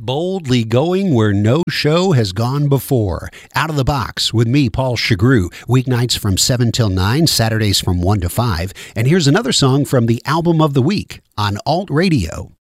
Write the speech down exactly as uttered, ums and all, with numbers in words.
Boldly going where no show has gone before. Out of the Box with me, Paul Chagru. Weeknights from seven till nine, Saturdays from one to five. And here's another song from the Album of the Week on Alt Radio.